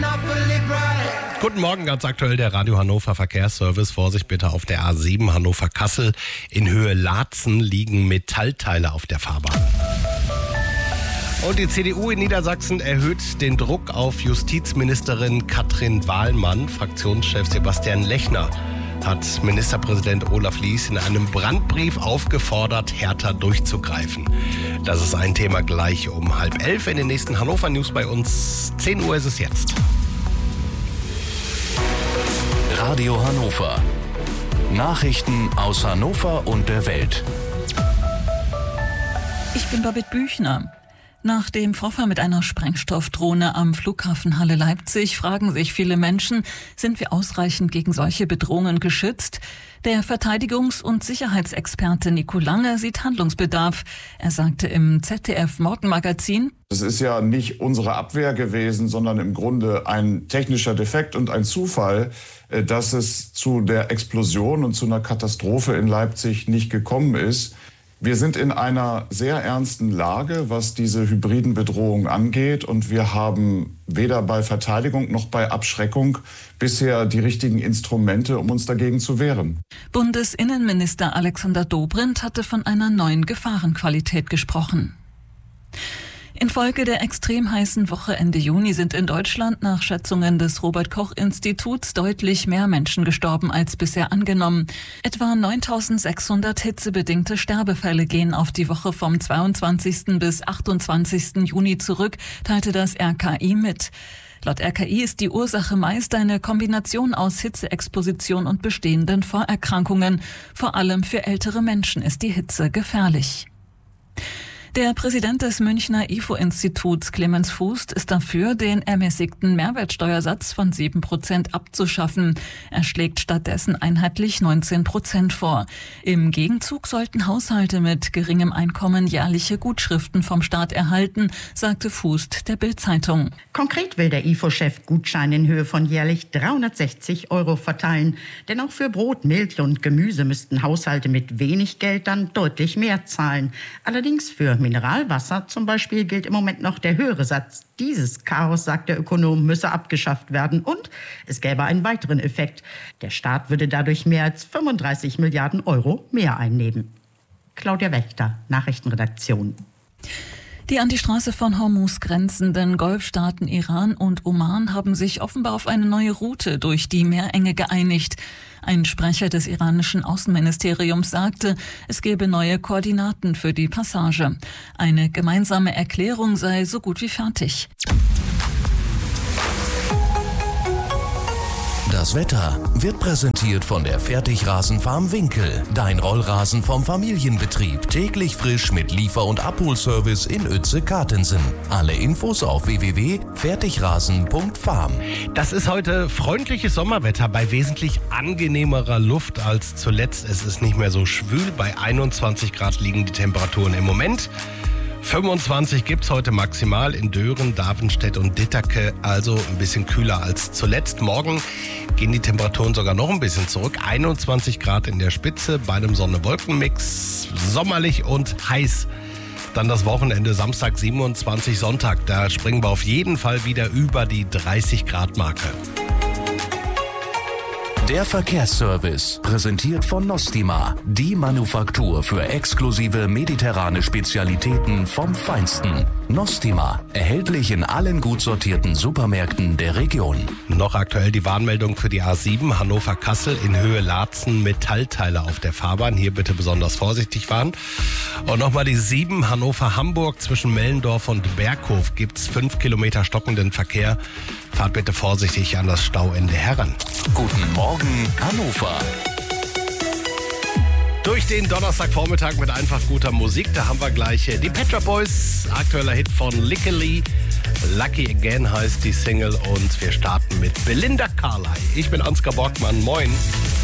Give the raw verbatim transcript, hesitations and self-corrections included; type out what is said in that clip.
Guten Morgen, ganz aktuell der Radio Hannover Verkehrsservice. Vorsicht bitte auf der A sieben Hannover-Kassel. In Höhe Laatzen liegen Metallteile auf der Fahrbahn. Und die C D U in Niedersachsen erhöht den Druck auf Justizministerin Katrin Wahlmann. Fraktionschef Sebastian Lechner hat Ministerpräsident Olaf Lies in einem Brandbrief aufgefordert, härter durchzugreifen. Das ist ein Thema gleich um halb elf in den nächsten Hannover News bei uns. zehn Uhr ist es jetzt. Radio Hannover. Nachrichten aus Hannover und der Welt. Ich bin Babette Büchner. Nach dem Vorfall mit einer Sprengstoffdrohne am Flughafen Halle Leipzig fragen sich viele Menschen, sind wir ausreichend gegen solche Bedrohungen geschützt? Der Verteidigungs- und Sicherheitsexperte Nico Lange sieht Handlungsbedarf. Er sagte im Z D F-Morgenmagazin: Es ist ja nicht unsere Abwehr gewesen, sondern im Grunde ein technischer Defekt und ein Zufall, dass es zu der Explosion und zu einer Katastrophe in Leipzig nicht gekommen ist. Wir sind in einer sehr ernsten Lage, was diese hybriden Bedrohungen angeht. Und wir haben weder bei Verteidigung noch bei Abschreckung bisher die richtigen Instrumente, um uns dagegen zu wehren. Bundesinnenminister Alexander Dobrindt hatte von einer neuen Gefahrenqualität gesprochen. Infolge der extrem heißen Woche Ende Juni sind in Deutschland nach Schätzungen des Robert-Koch-Instituts deutlich mehr Menschen gestorben als bisher angenommen. Etwa neuntausendsechshundert hitzebedingte Sterbefälle gehen auf die Woche vom zweiundzwanzigsten bis achtundzwanzigsten Juni zurück, teilte das R K I mit. Laut R K I ist die Ursache meist eine Kombination aus Hitzeexposition und bestehenden Vorerkrankungen. Vor allem für ältere Menschen ist die Hitze gefährlich. Der Präsident des Münchner I F O-Instituts, Clemens Fußt, ist dafür, den ermäßigten Mehrwertsteuersatz von sieben Prozent abzuschaffen. Er schlägt stattdessen einheitlich neunzehn Prozent vor. Im Gegenzug sollten Haushalte mit geringem Einkommen jährliche Gutschriften vom Staat erhalten, sagte Fußt der Bild-Zeitung. Konkret will der I F O-Chef Gutscheine in Höhe von jährlich dreihundertsechzig Euro verteilen. Denn auch für Brot, Milch und Gemüse müssten Haushalte mit wenig Geld dann deutlich mehr zahlen. Allerdings für Mineralwasser zum Beispiel gilt im Moment noch der höhere Satz. Dieses Chaos, sagt der Ökonom, müsse abgeschafft werden. Und es gäbe einen weiteren Effekt. Der Staat würde dadurch mehr als fünfunddreißig Milliarden Euro mehr einnehmen. Claudia Wächter, Nachrichtenredaktion. Die an die Straße von Hormuz grenzenden Golfstaaten Iran und Oman haben sich offenbar auf eine neue Route durch die Meerenge geeinigt. Ein Sprecher des iranischen Außenministeriums sagte, es gebe neue Koordinaten für die Passage. Eine gemeinsame Erklärung sei so gut wie fertig. Das Wetter wird präsentiert von der Fertigrasenfarm Winkel. Dein Rollrasen vom Familienbetrieb. Täglich frisch mit Liefer- und Abholservice in Uetze-Kartensen. Alle Infos auf w w w punkt fertigrasen punkt farm. Das ist heute freundliches Sommerwetter bei wesentlich angenehmerer Luft als zuletzt. Es ist nicht mehr so schwül. Bei einundzwanzig Grad liegen die Temperaturen im Moment. fünfundzwanzig gibt es heute maximal in Dören, Davenstedt und Ditterke, also ein bisschen kühler als zuletzt. Morgen gehen die Temperaturen sogar noch ein bisschen zurück. einundzwanzig Grad in der Spitze bei einem Sonne-Wolken-Mix, sommerlich und heiß. Dann das Wochenende, Samstag siebenundzwanzig, Sonntag. Da springen wir auf jeden Fall wieder über die dreißig Grad Marke. Der Verkehrsservice, präsentiert von Nostima, die Manufaktur für exklusive mediterrane Spezialitäten vom Feinsten. Nostima, erhältlich in allen gut sortierten Supermärkten der Region. Noch aktuell die Warnmeldung für die A sieben Hannover-Kassel in Höhe Laatzen, Metallteile auf der Fahrbahn. Hier bitte besonders vorsichtig fahren. Und nochmal die sieben Hannover-Hamburg zwischen Mellendorf und Berghof gibt es fünf Kilometer stockenden Verkehr. Fahrt bitte vorsichtig an das Stauende heran. Guten Morgen, Hannover. Durch den Donnerstagvormittag mit einfach guter Musik. Da haben wir gleich die Pet Shop Boys. Aktueller Hit von Lickily. Lucky Again heißt die Single. Und wir starten mit Belinda Carlisle. Ich bin Ansgar Borgmann. Moin.